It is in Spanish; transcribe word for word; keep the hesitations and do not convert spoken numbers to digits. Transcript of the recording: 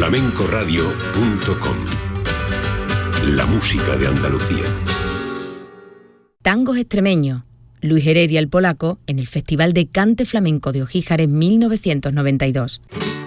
flamenco radio punto com. La música de Andalucía. Tangos extremeños. Luis Heredia el Polaco en el Festival de Cante Flamenco de Ojíjar en mil novecientos noventa y dos.